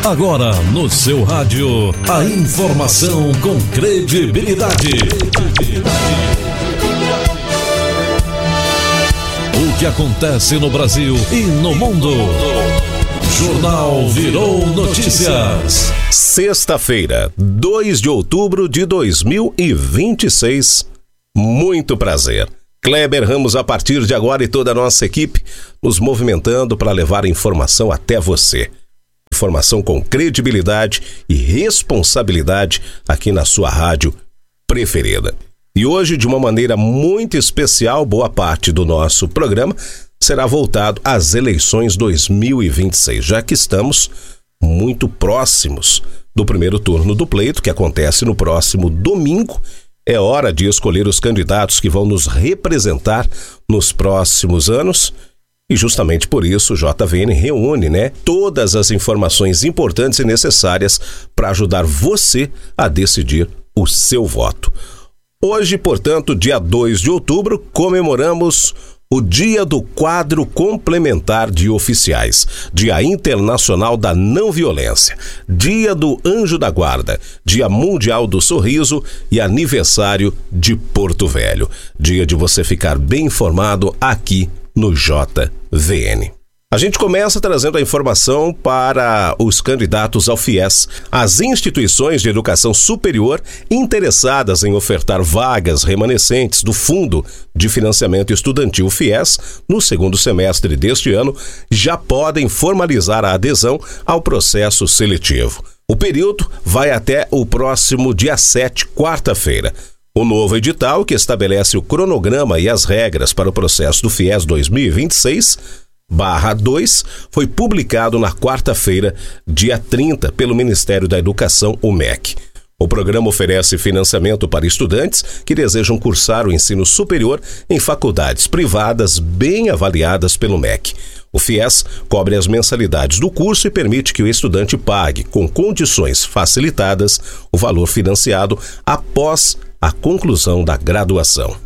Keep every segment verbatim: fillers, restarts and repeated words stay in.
Agora no seu rádio, a informação com credibilidade. O que acontece no Brasil e no mundo. Jornal Virou Notícias. Sexta-feira, dois de outubro de dois mil e vinte e seis. Muito prazer. Kleber Ramos a partir de agora e toda a nossa equipe nos movimentando para levar a informação até você. Informação com credibilidade e responsabilidade aqui na sua rádio preferida. E hoje, de uma maneira muito especial, boa parte do nosso programa será voltado às eleições dois mil e vinte e seis, já que estamos muito próximos do primeiro turno do pleito, que acontece no próximo domingo. É hora de escolher os candidatos que vão nos representar nos próximos anos. E justamente por isso o J V N reúne, né, todas as informações importantes e necessárias para ajudar você a decidir o seu voto. Hoje, portanto, dia dois de outubro, comemoramos o Dia do Quadro Complementar de Oficiais, Dia Internacional da Não Violência, Dia do Anjo da Guarda, Dia Mundial do Sorriso e aniversário de Porto Velho. Dia de você ficar bem informado aqui no J V N. A gente começa trazendo a informação para os candidatos ao FIES, as instituições de educação superior interessadas em ofertar vagas remanescentes do Fundo de Financiamento Estudantil FIES no segundo semestre deste ano já podem formalizar a adesão ao processo seletivo. O período vai até o próximo dia sete, quarta-feira. O novo edital, que estabelece o cronograma e as regras para o processo do FIES dois mil e vinte e seis, barra dois, foi publicado na quarta-feira, dia trinta, pelo Ministério da Educação, o M E C. O programa oferece financiamento para estudantes que desejam cursar o ensino superior em faculdades privadas bem avaliadas pelo M E C. O FIES cobre as mensalidades do curso e permite que o estudante pague, com condições facilitadas, o valor financiado após a conclusão da graduação.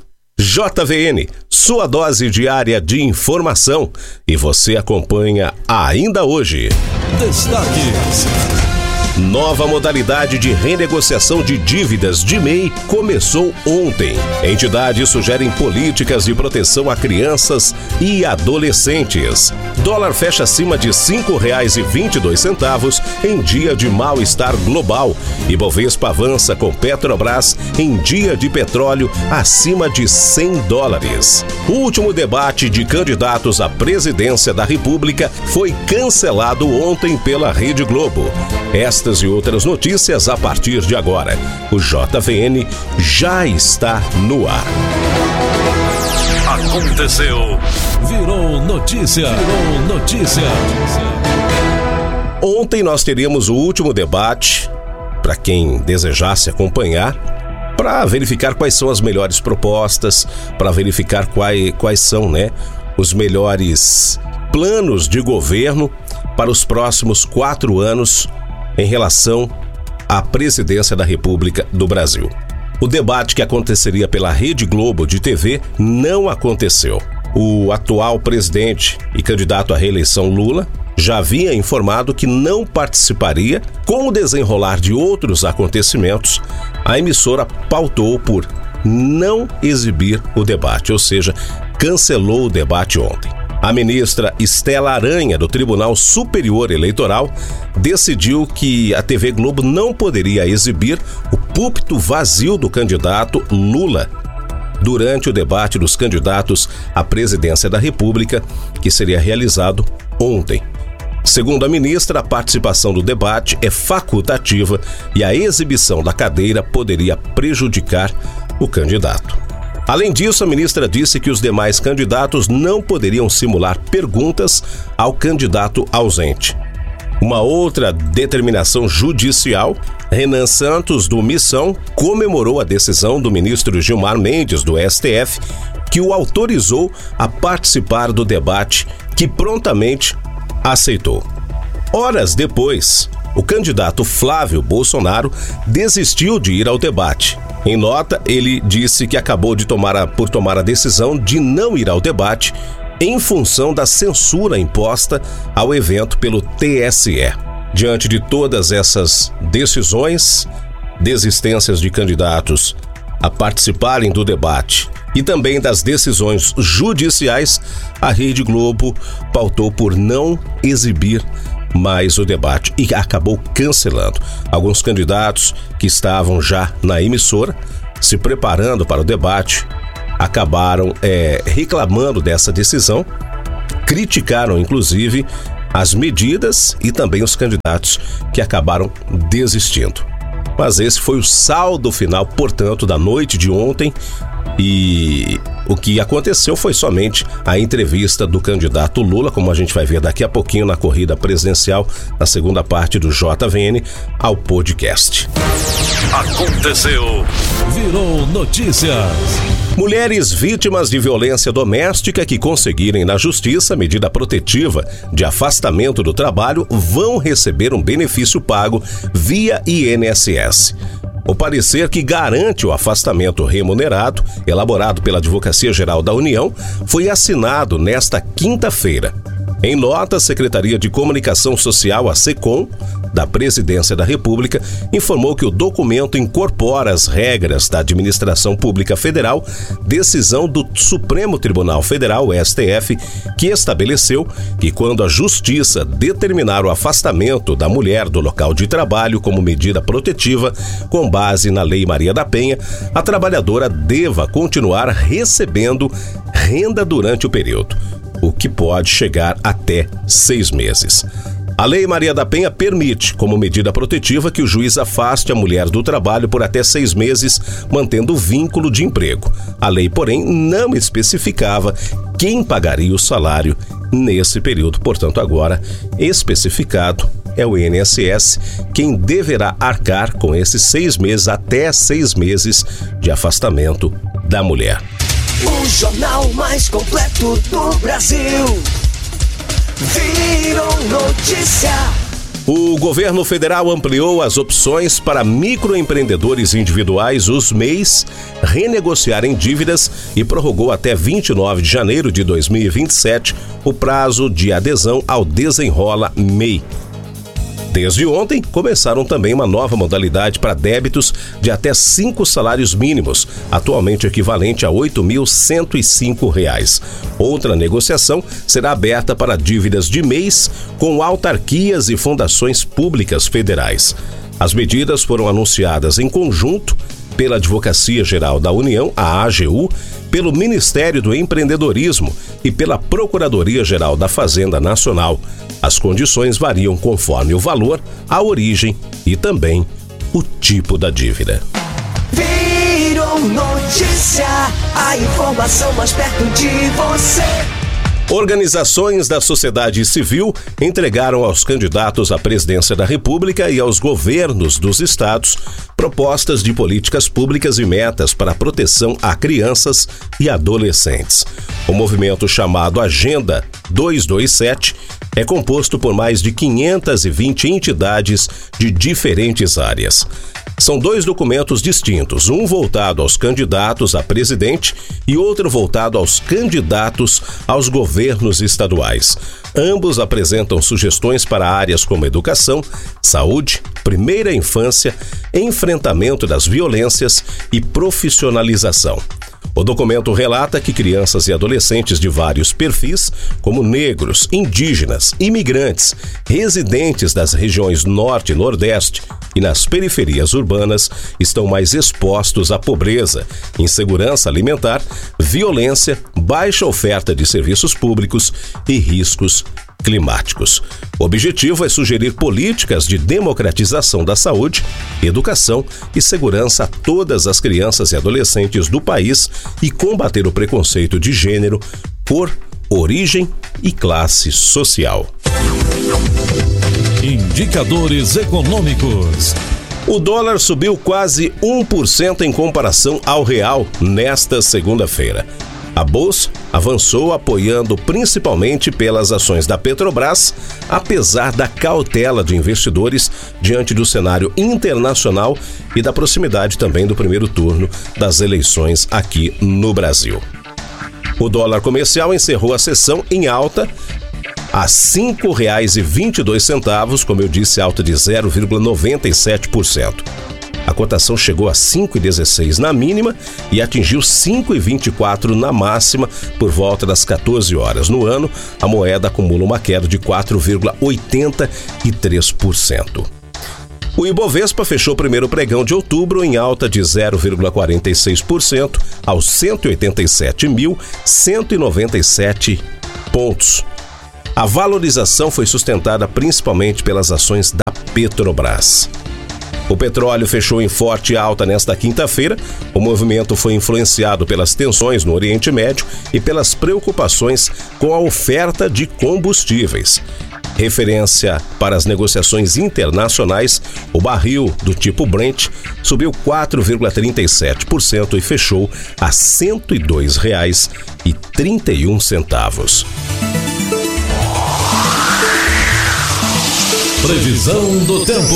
J V N, sua dose diária de informação, e você acompanha ainda hoje. Destaques. Nova modalidade de renegociação de dívidas de M E I começou ontem. Entidades sugerem políticas de proteção a crianças e adolescentes. Dólar fecha acima de cinco reais e vinte e dois centavos em dia de mal-estar global. E Bovespa avança com Petrobras em dia de petróleo acima de cem dólares. O último debate de candidatos à presidência da República foi cancelado ontem pela Rede Globo. Esta e outras notícias a partir de agora. O J V N já está no ar. Aconteceu. Virou notícia. Virou notícia. Ontem nós teríamos o último debate, para quem desejasse acompanhar, para verificar quais são as melhores propostas, para verificar quais, quais são, né, os melhores planos de governo para os próximos quatro anos em relação à presidência da República do Brasil. O debate que aconteceria pela Rede Globo de T V não aconteceu. O atual presidente e candidato à reeleição Lula já havia informado que não participaria. Com o desenrolar de outros acontecimentos, a emissora pautou por não exibir o debate, ou seja, cancelou o debate ontem. A ministra Estela Aranha, do Tribunal Superior Eleitoral, decidiu que a T V Globo não poderia exibir o púlpito vazio do candidato Lula durante o debate dos candidatos à presidência da República, que seria realizado ontem. Segundo a ministra, a participação do debate é facultativa e a exibição da cadeira poderia prejudicar o candidato. Além disso, a ministra disse que os demais candidatos não poderiam simular perguntas ao candidato ausente. Uma outra determinação judicial, Renan Santos, do Missão, comemorou a decisão do ministro Gilmar Mendes, do S T F, que o autorizou a participar do debate, que prontamente aceitou. Horas depois, o candidato Flávio Bolsonaro desistiu de ir ao debate. Em nota, ele disse que acabou de tomar a, por tomar a decisão de não ir ao debate em função da censura imposta ao evento pelo T S E. Diante de todas essas decisões, desistências de candidatos a participarem do debate e também das decisões judiciais, a Rede Globo pautou por não exibir mais o debate e acabou cancelando. Alguns candidatos que estavam já na emissora, se preparando para o debate, acabaram é, reclamando dessa decisão, criticaram inclusive as medidas e também os candidatos que acabaram desistindo. Mas esse foi o saldo final, portanto, da noite de ontem, e o que aconteceu foi somente a entrevista do candidato Lula, como a gente vai ver daqui a pouquinho na corrida presidencial, na segunda parte do J V N, ao podcast. Aconteceu, virou notícias. Mulheres vítimas de violência doméstica que conseguirem na justiça medida protetiva de afastamento do trabalho vão receber um benefício pago via I N S S. O parecer que garante o afastamento remunerado, elaborado pela Advocacia Geral da União, foi assinado nesta quinta-feira. Em nota, a Secretaria de Comunicação Social, a SECOM, da Presidência da República, informou que o documento incorpora as regras da Administração Pública Federal, decisão do Supremo Tribunal Federal, S T F, que estabeleceu que quando a Justiça determinar o afastamento da mulher do local de trabalho como medida protetiva, com base na Lei Maria da Penha, a trabalhadora deva continuar recebendo renda durante o período, o que pode chegar até seis meses. A Lei Maria da Penha permite, como medida protetiva, que o juiz afaste a mulher do trabalho por até seis meses, mantendo o vínculo de emprego. A lei, porém, não especificava quem pagaria o salário nesse período. Portanto, agora, especificado, é o I N S S quem deverá arcar com esses seis meses, até seis meses de afastamento da mulher. O jornal mais completo do Brasil. Virou notícia. O governo federal ampliou as opções para microempreendedores individuais, os M E Is, renegociarem dívidas e prorrogou até vinte e nove de janeiro de dois mil e vinte e sete o prazo de adesão ao Desenrola M E I. Desde ontem, começaram também uma nova modalidade para débitos de até cinco salários mínimos, atualmente equivalente a oito mil cento e cinco reais. Outra negociação será aberta para dívidas de M E Is com autarquias e fundações públicas federais. As medidas foram anunciadas em conjunto pela Advocacia Geral da União, a A G U, pelo Ministério do Empreendedorismo e pela Procuradoria-Geral da Fazenda Nacional. As condições variam conforme o valor, a origem e também o tipo da dívida. Virou notícia, a informação mais perto de você. Organizações da sociedade civil entregaram aos candidatos à presidência da República e aos governos dos estados propostas de políticas públicas e metas para a proteção a crianças e adolescentes. O movimento chamado Agenda duzentos e vinte e sete é composto por mais de quinhentas e vinte entidades de diferentes áreas. São dois documentos distintos, um voltado aos candidatos a presidente e outro voltado aos candidatos aos governos estaduais. Ambos apresentam sugestões para áreas como educação, saúde, primeira infância, enfrentamento das violências e profissionalização. O documento relata que crianças e adolescentes de vários perfis, como negros, indígenas, imigrantes, residentes das regiões Norte e Nordeste e nas periferias urbanas, estão mais expostos à pobreza, insegurança alimentar, violência, baixa oferta de serviços públicos e riscos climáticos. O objetivo é sugerir políticas de democratização da saúde, educação e segurança a todas as crianças e adolescentes do país e combater o preconceito de gênero, cor, origem e classe social. Indicadores econômicos. O dólar subiu quase um por cento em comparação ao real nesta segunda-feira. A bolsa avançou apoiando principalmente pelas ações da Petrobras, apesar da cautela de investidores diante do cenário internacional e da proximidade também do primeiro turno das eleições aqui no Brasil. O dólar comercial encerrou a sessão em alta a cinco reais e vinte e dois centavos, como eu disse, alta de zero vírgula noventa e sete por cento. A cotação chegou a cinco reais e dezesseis centavos na mínima e atingiu cinco reais e vinte e quatro centavos na máxima por volta das quatorze horas. No ano, a moeda acumula uma queda de quatro vírgula oitenta e três por cento. O Ibovespa fechou o primeiro pregão de outubro em alta de zero vírgula quarenta e seis por cento aos cento e oitenta e sete mil cento e noventa e sete pontos. A valorização foi sustentada principalmente pelas ações da Petrobras. O petróleo fechou em forte alta nesta quinta-feira. O movimento foi influenciado pelas tensões no Oriente Médio e pelas preocupações com a oferta de combustíveis. Referência para as negociações internacionais, o barril do tipo Brent subiu quatro vírgula trinta e sete por cento e fechou a cento e dois reais e trinta e um centavos. Previsão do tempo.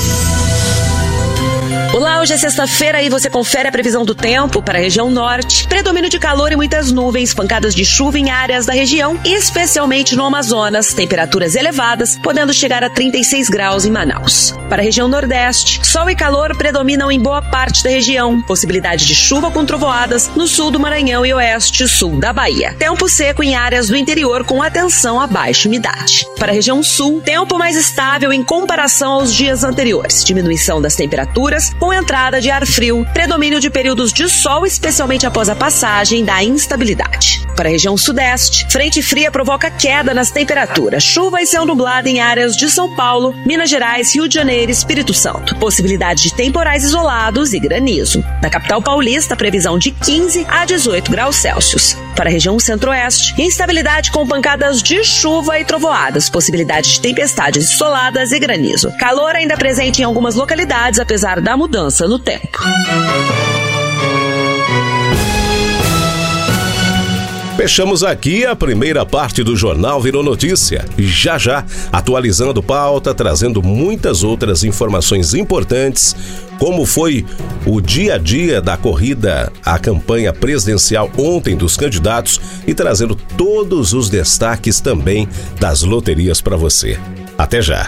Olá, hoje é sexta-feira e você confere a previsão do tempo para a região norte. Predomínio de calor e muitas nuvens, pancadas de chuva em áreas da região, especialmente no Amazonas. Temperaturas elevadas, podendo chegar a trinta e seis graus em Manaus. Para a região nordeste, sol e calor predominam em boa parte da região. Possibilidade de chuva com trovoadas no sul do Maranhão e oeste e sul da Bahia. Tempo seco em áreas do interior com atenção à baixa umidade. Para a região sul, tempo mais estável em comparação aos dias anteriores. Diminuição das temperaturas, com entrada de ar frio, predomínio de períodos de sol, especialmente após a passagem da instabilidade. Para a região sudeste, frente fria provoca queda nas temperaturas, chuva e céu nublado em áreas de São Paulo, Minas Gerais, Rio de Janeiro e Espírito Santo. Possibilidade de temporais isolados e granizo. Na capital paulista, previsão de quinze a dezoito graus Celsius. Para a região centro-oeste, instabilidade com pancadas de chuva e trovoadas, possibilidade de tempestades isoladas e granizo. Calor ainda presente em algumas localidades, apesar da mudança no tempo. Fechamos aqui a primeira parte do Jornal Virou Notícia. Já já, atualizando pauta, trazendo muitas outras informações importantes, como foi o dia a dia da corrida à campanha presidencial ontem dos candidatos e trazendo todos os destaques também das loterias para você. Até já!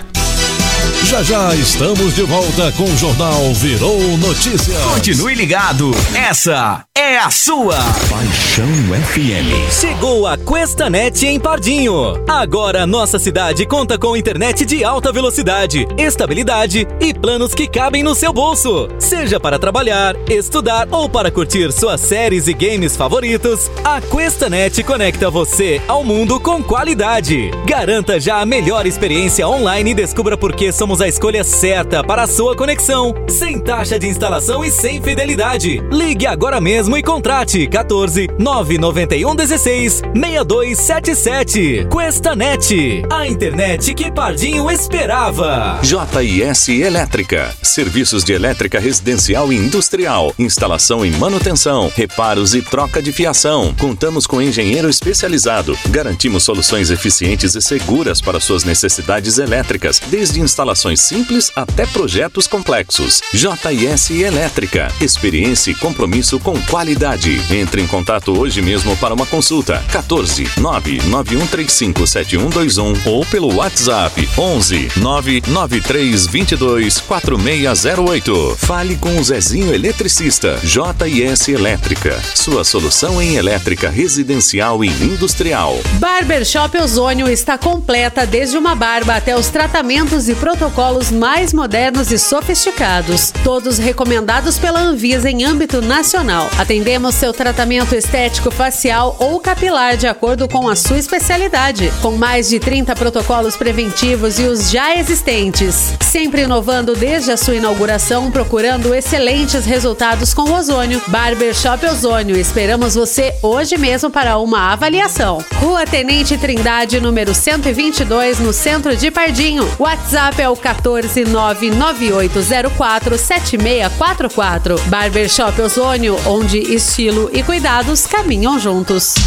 Já já estamos de volta com o Jornal Virou Notícias. Continue ligado, essa é a sua Paixão F M. Chegou a QuestaNet em Pardinho. Agora nossa cidade conta com internet de alta velocidade, estabilidade e planos que cabem no seu bolso. Seja para trabalhar, estudar ou para curtir suas séries e games favoritos, a QuestaNet conecta você ao mundo com qualidade. Garanta já a melhor experiência online e descubra por que somos a escolha certa para a sua conexão, sem taxa de instalação e sem fidelidade. Ligue agora mesmo e contrate quatorze, nove nove um, dezesseis, seis dois sete sete. QuestaNet, a internet que Pardinho esperava. J I S Elétrica, serviços de elétrica residencial e industrial, instalação e manutenção, reparos e troca de fiação. Contamos com engenheiro especializado. Garantimos soluções eficientes e seguras para suas necessidades elétricas, desde instalações simples até projetos complexos. J I S Elétrica, experiência e compromisso com qualidade. Entre em contato hoje mesmo para uma consulta. quatorze, nove nove um três cinco sete um dois um ou pelo WhatsApp onze, nove nove três dois dois, quatro seis zero oito. Fale com o Zezinho Eletricista. J I S Elétrica, sua solução em elétrica residencial e industrial. Barbershop Ozônio está completa, desde uma barba até os tratamentos e protocolos mais modernos e sofisticados, todos recomendados pela Anvisa em âmbito nacional. Atendemos seu tratamento estético facial ou capilar de acordo com a sua especialidade, com mais de trinta protocolos preventivos e os já existentes. Sempre inovando desde a sua inauguração, procurando excelentes resultados com o ozônio. Barbershop Ozônio, esperamos você hoje mesmo para uma avaliação. Rua Tenente Trindade, número cento e vinte e dois, no centro de Pardinho. WhatsApp é o quatorze, nove nove oito zero quatro, sete seis quatro quatro. Barbershop Ozônio, onde estilo e cuidados caminham juntos.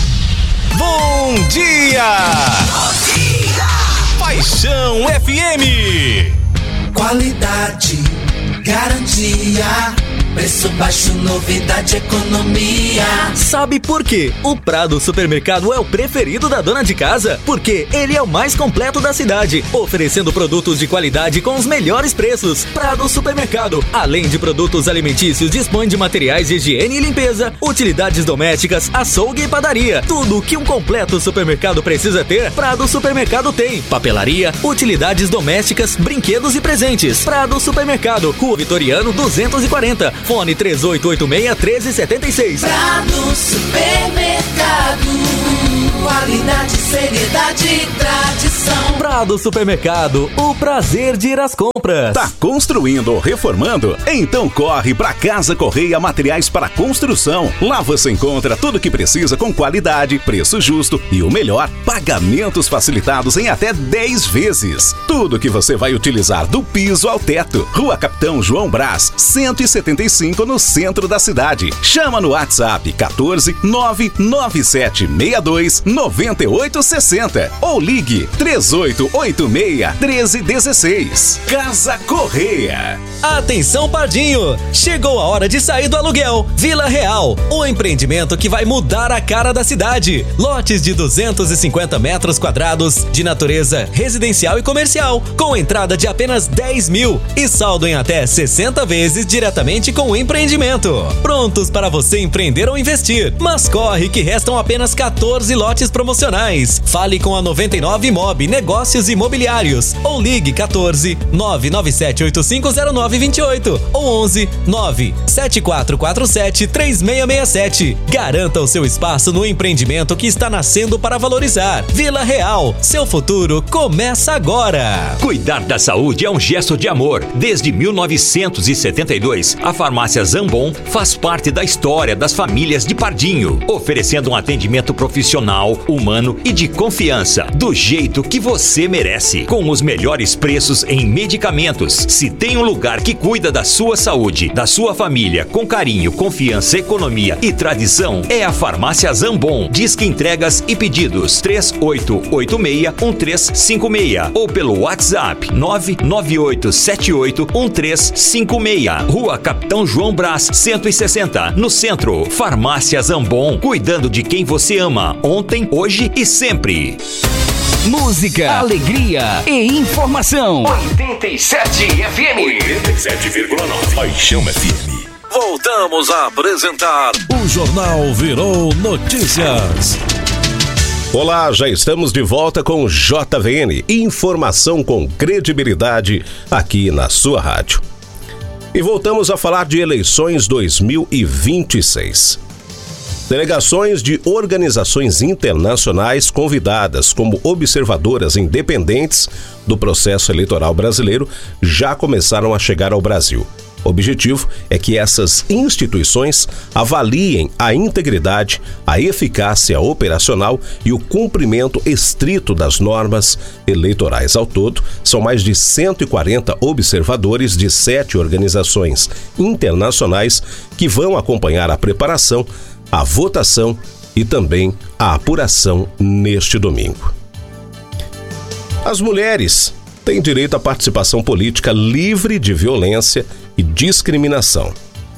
Bom dia! Bom dia! Paixão F M. Qualidade, garantia, Preço baixo, novidade, economia. Sabe por quê? O Prado Supermercado é o preferido da dona de casa? Porque ele é o mais completo da cidade, oferecendo produtos de qualidade com os melhores preços. Prado Supermercado, além de produtos alimentícios, dispõe de materiais de higiene e limpeza, utilidades domésticas, açougue e padaria. Tudo o que um completo supermercado precisa ter, Prado Supermercado tem. Papelaria, utilidades domésticas, brinquedos e presentes. Prado Supermercado, Rua Vitoriano duzentos e quarenta, fone três oito oito seis, um três sete seis. Prado Supermercado, qualidade, seriedade e tradição. Prado Supermercado, o prazer de ir às compras. Tá construindo ou reformando? Então corre pra Casa Correia Materiais para Construção. Lá você encontra tudo o que precisa com qualidade, preço justo e o melhor, pagamentos facilitados em até dez vezes. Tudo que você vai utilizar do piso ao teto. Rua Capitão João Brás, cento e setenta e cinco, no centro da cidade. Chama no WhatsApp quatorze, nove nove sete seis dois, nove oito seis zero ou ligue três oito oito seis, um três um seis. Casa Correia. Atenção, Pardinho! Chegou a hora de sair do aluguel. Vila Real, o empreendimento que vai mudar a cara da cidade. Lotes de duzentos e cinquenta metros quadrados, de natureza residencial e comercial, com entrada de apenas dez mil e saldo em até sessenta vezes diretamente com o empreendimento. Prontos para você empreender ou investir, mas corre que restam apenas quatorze lotes promocionais. Fale com a noventa e nove Imob Negócios Imobiliários ou ligue quatorze, nove nove sete oito cinco zero nove dois oito ou onze, nove sete quatro quatro sete três seis seis sete. Garanta o seu espaço no empreendimento que está nascendo para valorizar. Vila Real, seu futuro começa agora. Cuidar da saúde é um gesto de amor. Desde mil novecentos e setenta e dois, a farmácia Zambon faz parte da história das famílias de Pardinho, oferecendo um atendimento profissional, humano e de confiança, do jeito que você merece, com os melhores preços em medicamentos. Se tem um lugar que cuida da sua saúde, da sua família, com carinho, confiança, economia e tradição, é a farmácia Zambon. Disque entregas e pedidos três oito oito seis, um três cinco seis ou pelo WhatsApp nove nove oito sete oito um três cinco seis. Rua Capitão João Brás, cento e sessenta, no centro. Farmácia Zambon, cuidando de quem você ama, ontem, hoje e sempre. Música, alegria e informação. oitenta e sete F M. oitenta e sete vírgula nove. Paixão F M. Voltamos a apresentar o Jornal Virou Notícias. Olá, já estamos de volta com o J V N, informação com credibilidade aqui na sua rádio. E voltamos a falar de eleições dois mil e vinte e seis. Delegações de organizações internacionais convidadas como observadoras independentes do processo eleitoral brasileiro já começaram a chegar ao Brasil. O objetivo é que essas instituições avaliem a integridade, a eficácia operacional e o cumprimento estrito das normas eleitorais. Ao todo, são mais de cento e quarenta observadores de sete organizações internacionais que vão acompanhar a preparação, a votação e também a apuração neste domingo. As mulheres têm direito à participação política livre de violência e discriminação.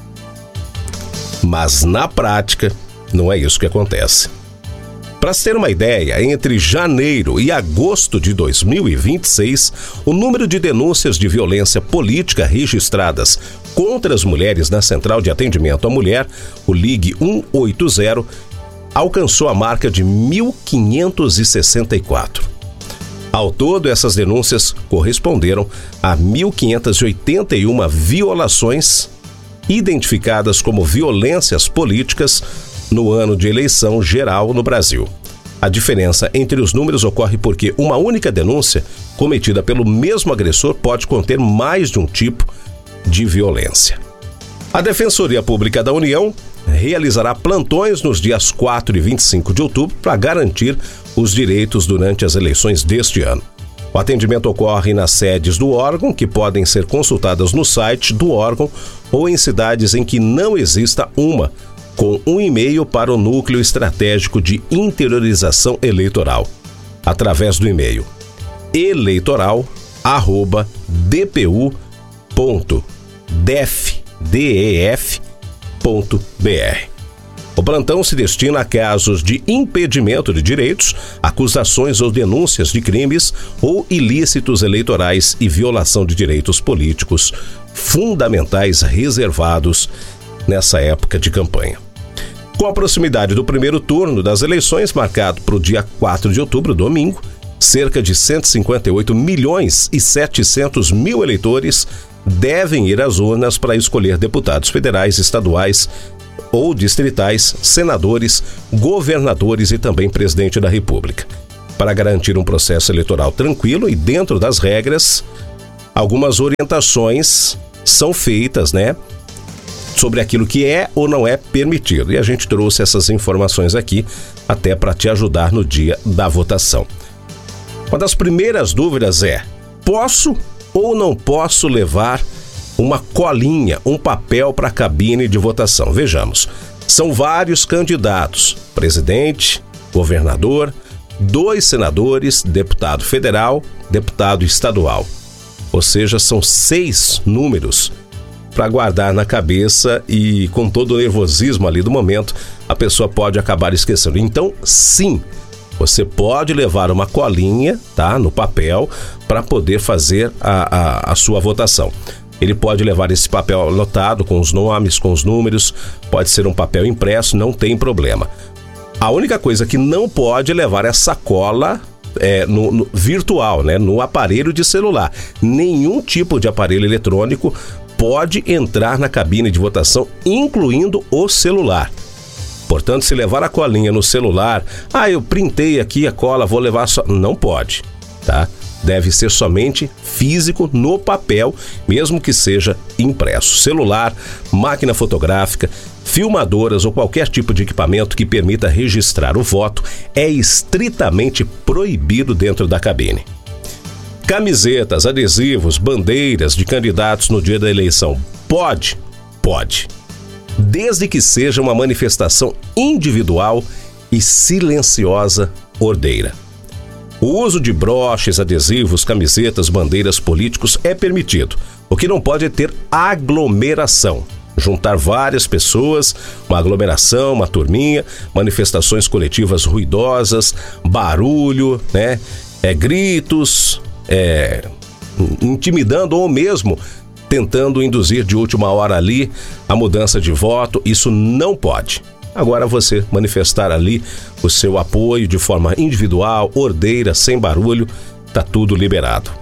Mas na prática, não é isso que acontece. Para se ter uma ideia, entre janeiro e agosto de dois mil e vinte e seis, o número de denúncias de violência política registradas contra as mulheres na Central de Atendimento à Mulher, o Ligue cento e oitenta, alcançou a marca de mil quinhentos e sessenta e quatro. Ao todo, essas denúncias corresponderam a mil quinhentas e oitenta e uma violações identificadas como violências políticas no ano de eleição geral no Brasil. A diferença entre os números ocorre porque uma única denúncia cometida pelo mesmo agressor pode conter mais de um tipo de violência. A Defensoria Pública da União realizará plantões nos dias quatro e vinte e cinco de outubro para garantir os direitos durante as eleições deste ano. O atendimento ocorre nas sedes do órgão, que podem ser consultadas no site do órgão ou em cidades em que não exista uma, com um e-mail para o Núcleo Estratégico de Interiorização Eleitoral, através do e-mail eleitoral arroba d p u ponto def d e f ponto b r. O plantão se destina a casos de impedimento de direitos, acusações ou denúncias de crimes ou ilícitos eleitorais e violação de direitos políticos fundamentais reservados nessa época de campanha. Com a proximidade do primeiro turno das eleições, marcado para o dia quatro de outubro, domingo, cerca de cento e cinquenta e oito milhões e setecentos mil eleitores devem ir às urnas para escolher deputados federais, estaduais ou distritais, senadores, governadores e também presidente da República. Para garantir um processo eleitoral tranquilo e dentro das regras, algumas orientações são feitas, né, sobre aquilo que é ou não é permitido. E a gente trouxe essas informações aqui até para te ajudar no dia da votação. Uma das primeiras dúvidas é: posso ou não posso levar uma colinha, um papel para a cabine de votação? Vejamos, são vários candidatos: presidente, governador, dois senadores, deputado federal, deputado estadual. Ou seja, são seis números para guardar na cabeça e, com todo o nervosismo ali do momento, a pessoa pode acabar esquecendo. Então, sim, você pode levar uma colinha, tá, no papel para poder fazer a, a, a sua votação. Ele pode levar esse papel anotado com os nomes, com os números, pode ser um papel impresso, não tem problema. A única coisa que não pode é levar essa cola é, no, no virtual, né, no aparelho de celular. Nenhum tipo de aparelho eletrônico pode entrar na cabine de votação, incluindo o celular. Portanto, se levar a colinha no celular, ah, eu printei aqui a cola, vou levar só... Não pode, tá? Deve ser somente físico no papel, mesmo que seja impresso. Celular, máquina fotográfica, filmadoras ou qualquer tipo de equipamento que permita registrar o voto é estritamente proibido dentro da cabine. Camisetas, adesivos, bandeiras de candidatos no dia da eleição. Pode? Pode. Desde que seja uma manifestação individual e silenciosa, ordeira. O uso de broches, adesivos, camisetas, bandeiras políticos é permitido. O que não pode é ter aglomeração. Juntar várias pessoas, uma aglomeração, uma turminha, manifestações coletivas ruidosas, barulho, né? É, gritos, é, intimidando ou mesmo tentando induzir de última hora ali a mudança de voto. Isso não pode. Agora, você manifestar ali o seu apoio de forma individual, ordeira, sem barulho, tá tudo liberado.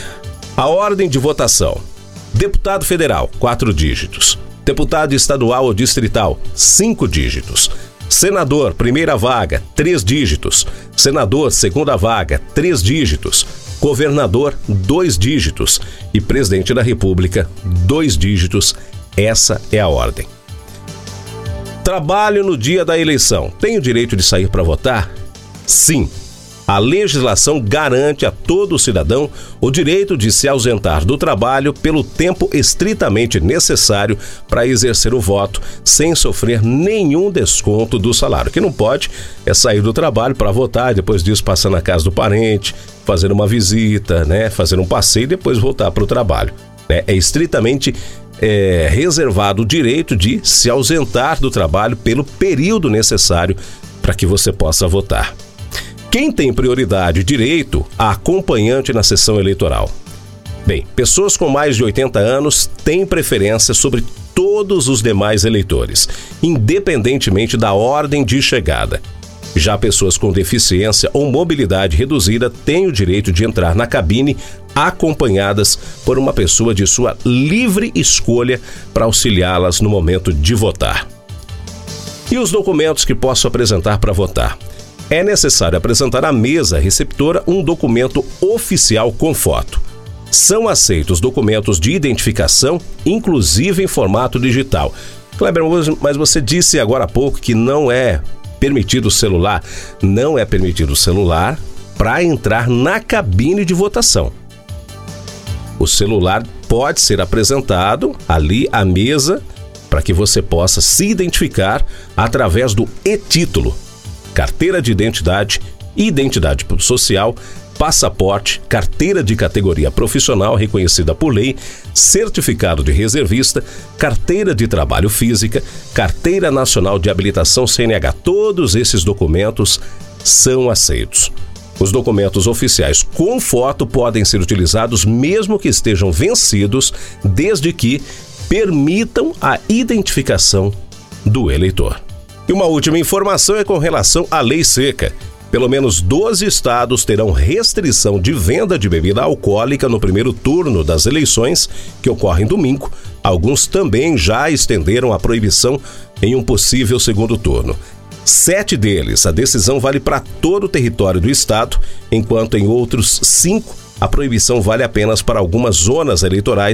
A ordem de votação: deputado federal, quatro dígitos; deputado estadual ou distrital, cinco dígitos; senador, primeira vaga, três dígitos; senador, segunda vaga, três dígitos; governador, dois dígitos; e presidente da República, dois dígitos. Essa é a ordem. Trabalho no dia da eleição. Tem o direito de sair para votar? Sim. A legislação garante a todo cidadão o direito de se ausentar do trabalho pelo tempo estritamente necessário para exercer o voto, sem sofrer nenhum desconto do salário. O que não pode é sair do trabalho para votar, depois disso passar na casa do parente, fazer uma visita, né, fazer um passeio e depois voltar para o trabalho. É, é estritamente é, reservado o direito de se ausentar do trabalho pelo período necessário para que você possa votar. Quem tem prioridade e direito a acompanhante na sessão eleitoral? Bem, pessoas com mais de oitenta anos têm preferência sobre todos os demais eleitores, independentemente da ordem de chegada. Já pessoas com deficiência ou mobilidade reduzida têm o direito de entrar na cabine acompanhadas por uma pessoa de sua livre escolha para auxiliá-las no momento de votar. E os documentos que posso apresentar para votar? É necessário apresentar à mesa receptora um documento oficial com foto. São aceitos documentos de identificação, inclusive em formato digital. Kleber, mas você disse agora há pouco que não é permitido o celular. Não é permitido o celular para entrar na cabine de votação. O celular pode ser apresentado ali à mesa para que você possa se identificar através do e-título, carteira de identidade, identidade social, passaporte, carteira de categoria profissional reconhecida por lei, certificado de reservista, carteira de trabalho física, carteira nacional de habilitação C N H. Todos esses documentos são aceitos. Os documentos oficiais com foto podem ser utilizados mesmo que estejam vencidos, desde que permitam a identificação do eleitor. E uma última informação é com relação à lei seca. Pelo menos doze estados terão restrição de venda de bebida alcoólica no primeiro turno das eleições, que ocorrem domingo. Alguns também já estenderam a proibição em um possível segundo turno. Sete deles, a decisão vale para todo o território do estado, enquanto em outros cinco, a proibição vale apenas para algumas zonas eleitorais